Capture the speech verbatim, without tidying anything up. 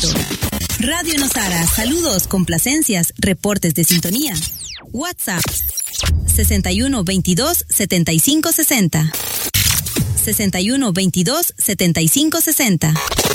éxito. Radio Nosara, saludos, complacencias, reportes de sintonía. WhatsApp sesenta y uno veintidós setenta y cinco sesenta. sesenta y uno veintidós setenta y cinco sesenta.